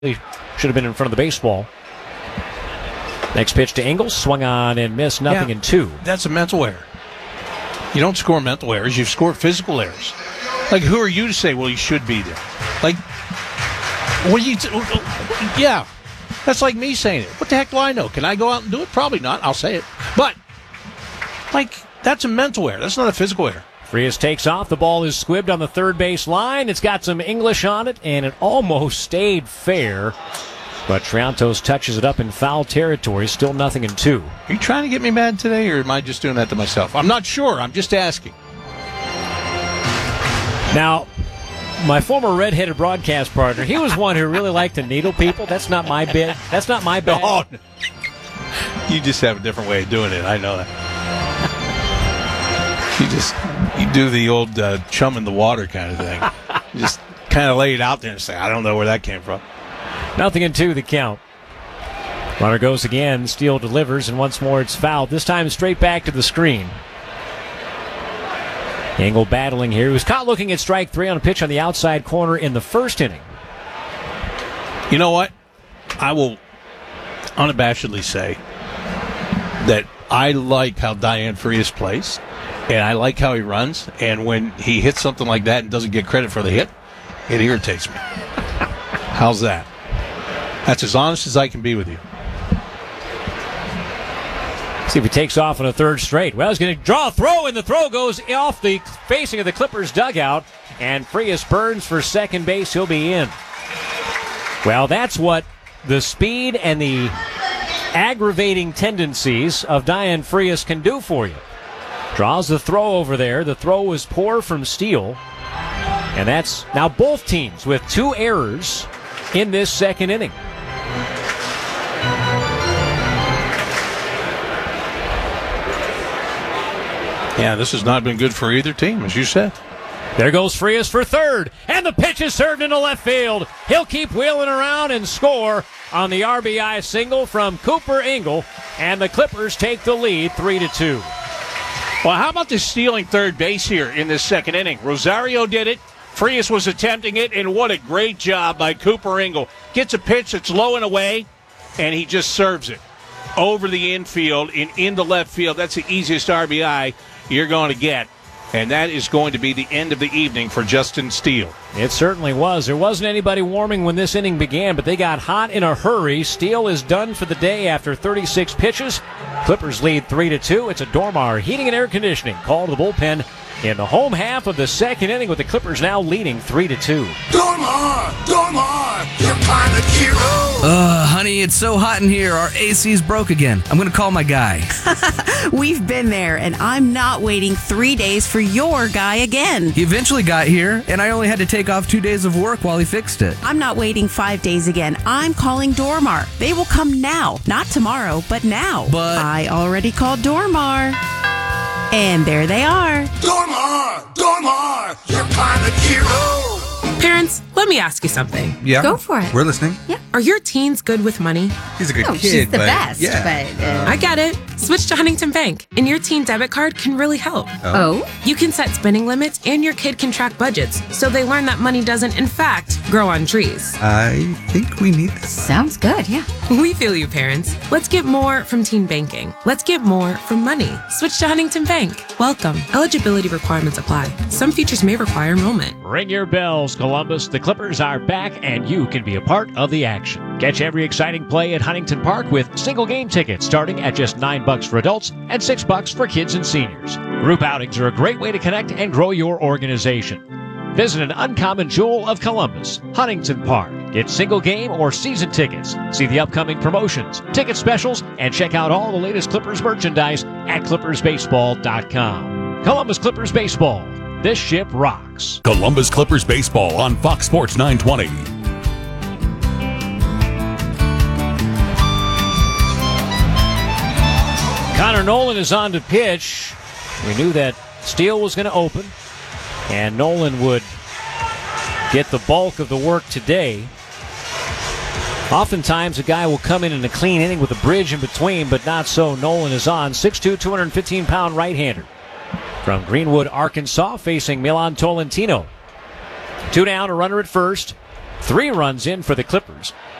He should have been in front of the baseball. Next pitch to Engel, swung on and missed, nothing in two. That's a mental error. You don't score mental errors, you score physical errors. Like, who are you to say, well, he should be there? Like, what do you... yeah, that's like me saying it. What the heck do I know? Can I go out and do it? Probably not. I'll say it. But, like, that's a mental error. That's not a physical error. Frias takes off. The ball is squibbed on the third base line. It's got some English on it, and it almost stayed fair. But Triantos touches it up in foul territory. Still nothing in two. Are you trying to get me mad today, or am I just doing that to myself? I'm not sure. I'm just asking. Now, my former redheaded broadcast partner, he was one who really liked to needle people. That's not my bit. That's not my bag. Oh, no. You just have a different way of doing it. I know that. You do the old chum in the water kind of thing. You just kind of lay it out there and say, I don't know where that came from. Nothing in two, the count. Runner goes again. Steele delivers, and once more it's fouled. This time straight back to the screen. Engel battling here. He was caught looking at strike three on a pitch on the outside corner in the first inning. You know what? I will unabashedly say that I like how Diane Frias plays, and I like how he runs, and when he hits something like that and doesn't get credit for the hit, it irritates me. How's that? That's as honest as I can be with you. See if he takes off on a third straight. Well, he's going to draw a throw, and the throw goes off the facing of the Clippers dugout, and Frias burns for second base. He'll be in. Well, that's what the speed and the aggravating tendencies of Diane Frias can do for you. Draws the throw over there. The throw was poor from Steele. And that's now both teams with two errors in this second inning. Yeah, this has not been good for either team, as you said. There goes Frias for third, and the pitch is served into left field. He'll keep wheeling around and score on the RBI single from Cooper Engel, and the Clippers take the lead 3-2. Well, how about this stealing third base here in this second inning? Rosario did it. Frias was attempting it, and what a great job by Cooper Engel. Gets a pitch that's low and away, and he just serves it over the infield and into left field. That's the easiest RBI you're going to get. And that is going to be the end of the evening for Justin Steele. It certainly was. There wasn't anybody warming when this inning began, but they got hot in a hurry. Steele is done for the day after 36 pitches. Clippers lead 3-2. It's a Dormar Heating and Air Conditioning call to the bullpen in the home half of the second inning, with the Clippers now leading 3-2. Dormar, your pilot hero. Honey, it's so hot in here. Our AC's broke again. I'm going to call my guy. We've been there, and I'm not waiting 3 days for your guy again. He eventually got here, and I only had to take off 2 days of work while he fixed it. I'm not waiting 5 days again. I'm calling Dormar. They will come now. Not tomorrow, but now. But I already called Dormar. And there they are. Dormar, your pilot hero. Parents, let me ask you something. Yeah. Go for it. We're listening. Yeah. Are your teens good with money? He's a good No, kid. she's the but best. Yeah. But I get it. Switch to Huntington Bank, and your teen debit card can really help. oh, You can set spending limits, and your kid can track budgets, so they learn that money doesn't, in fact, grow on trees. I think we need this. sounds good. Yeah. We feel you, parents. Let's get more from teen banking. Let's get more from money. Switch to Huntington Bank. Welcome. Eligibility requirements apply. Some features may require enrollment. Ring your bells, Columbus. The Clippers are back, and you can be a part of the action. Catch every exciting play at Huntington Park with single game tickets starting at just $9 for adults and $6 for kids and seniors. Group outings are a great way to connect and grow your organization. Visit an uncommon jewel of Columbus, Huntington Park. Get single game or season tickets. See the upcoming promotions, ticket specials, and check out all the latest Clippers merchandise at ClippersBaseball.com. Columbus Clippers Baseball. This ship rocks. Columbus Clippers Baseball on Fox Sports 920. Connor Nolan is on to pitch. We knew that Steele was going to open, and Nolan would get the bulk of the work today. Oftentimes, a guy will come in a clean inning with a bridge in between, but not so. Nolan is on. 6'2", 215-pound right-hander from Greenwood, Arkansas, facing Milan Tolentino. 2 down, a runner at first. 3 runs in for the Clippers.